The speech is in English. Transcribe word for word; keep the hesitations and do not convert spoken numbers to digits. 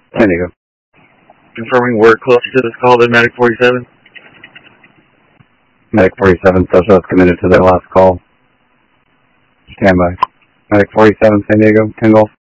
San Diego. Confirming we're closer to this call than Medic forty-seven. Medic forty-seven, Specialist committed to their last call. Stand by. Medic forty-seven, San Diego, ten Golf.